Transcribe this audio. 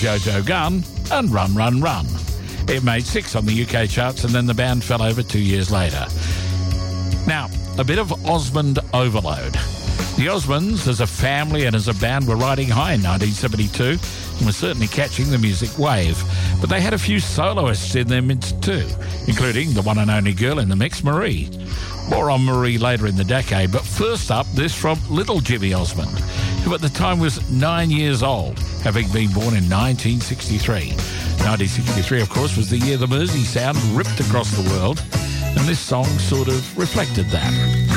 Jojo Gunn and Run, Run, Run. It made 6 on the UK charts, and then the band fell over 2 years later. Now, a bit of Osmond overload. The Osmonds, as a family and as a band, were riding high in 1972 and were certainly catching the music wave. But they had a few soloists in their midst too, including the one and only girl in the mix, Marie. More on Marie later in the decade, but first up, this from little Jimmy Osmond, who at the time was 9 years old, having been born in 1963. 1963, of course, was the year the Mersey sound ripped across the world, and this song sort of reflected that.